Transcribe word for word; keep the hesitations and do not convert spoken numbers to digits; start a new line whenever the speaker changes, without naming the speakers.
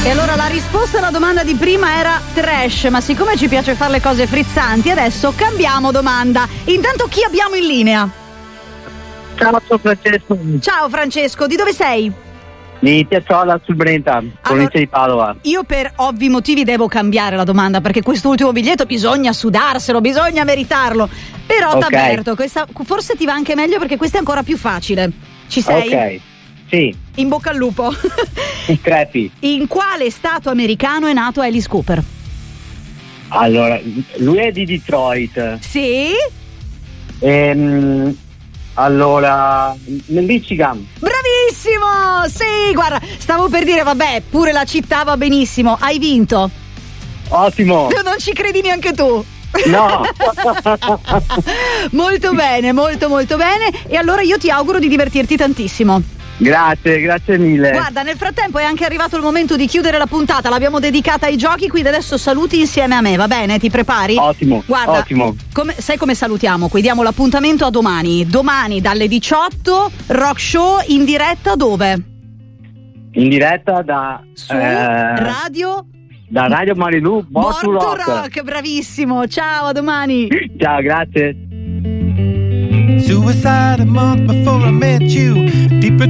E allora la risposta alla domanda di prima era trash, ma siccome ci piace fare le cose frizzanti, adesso cambiamo domanda. Intanto chi abbiamo in linea?
Ciao, sono Francesco.
Ciao Francesco, di dove sei?
Di Piazzola sul Brenta, provincia di Padova.
Io per ovvi motivi devo cambiare la domanda, perché quest'ultimo biglietto bisogna sudarselo, bisogna meritarlo. Però
Ok.
t'avverto, questa forse ti va anche meglio perché questa è ancora più facile. Ci sei?
Ok, sì,
In bocca al lupo.
crepi.
In quale stato americano è nato Alice Cooper?
Allora, lui è di Detroit.
Sì?
Ehm, allora, nel Michigan.
Bravissimo! Sì, guarda, stavo per dire, vabbè, pure la città va benissimo. Hai vinto.
Ottimo.
Non ci credi neanche tu.
No.
Molto bene, molto molto bene. E allora io ti auguro di divertirti tantissimo.
Grazie, grazie mille.
Guarda, nel frattempo è anche arrivato il momento di chiudere la puntata. L'abbiamo dedicata ai giochi, quindi adesso saluti insieme a me, va bene? Ti prepari?
Ottimo,
Guarda,
ottimo.
come, sai come salutiamo? Qui diamo l'appuntamento a domani. Domani dalle diciotto, rock show in diretta dove?
In diretta da
Su
eh,
Radio
da Radio Marilù, Born to
Born to
Rock.
Rock, bravissimo. Ciao, a domani.
Ciao, grazie.
Suicide a month before I met you. Deeper